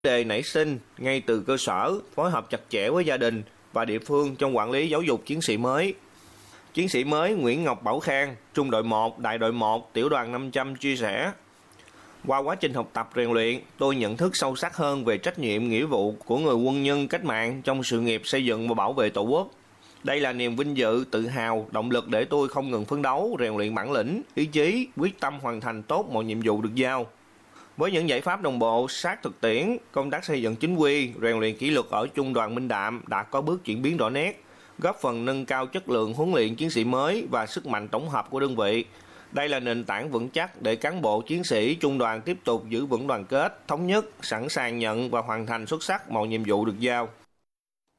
Đề nảy sinh ngay từ cơ sở, phối hợp chặt chẽ với gia đình và địa phương trong quản lý giáo dục chiến sĩ mới. Chiến sĩ mới Nguyễn Ngọc Bảo Khang, Trung đội 1, Đại đội 1, Tiểu đoàn 500 chia sẻ: qua quá trình học tập rèn luyện, tôi nhận thức sâu sắc hơn về trách nhiệm nghĩa vụ của người quân nhân cách mạng trong sự nghiệp xây dựng và bảo vệ Tổ quốc. Đây là niềm vinh dự, tự hào, động lực để tôi không ngừng phấn đấu, rèn luyện bản lĩnh, ý chí, quyết tâm hoàn thành tốt mọi nhiệm vụ được giao. Với những giải pháp đồng bộ, sát thực tiễn, công tác xây dựng chính quy, rèn luyện kỷ luật ở Trung đoàn Minh Đạm đã có bước chuyển biến rõ nét, góp phần nâng cao chất lượng huấn luyện chiến sĩ mới và sức mạnh tổng hợp của đơn vị. Đây là nền tảng vững chắc để cán bộ chiến sĩ Trung đoàn tiếp tục giữ vững đoàn kết, thống nhất, sẵn sàng nhận và hoàn thành xuất sắc mọi nhiệm vụ được giao.